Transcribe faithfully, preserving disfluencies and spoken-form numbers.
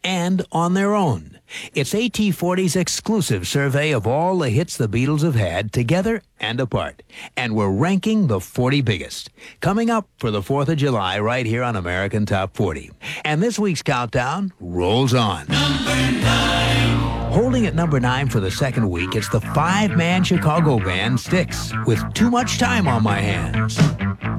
and on their own. It's A T forty's exclusive survey of all the hits the Beatles have had, together and apart. And we're ranking the forty biggest. Coming up for the fourth of July right here on American Top forty. And this week's countdown rolls on. Number nine. Holding at number nine for the second week, it's the five-man Chicago band Styx with Too Much Time on My Hands.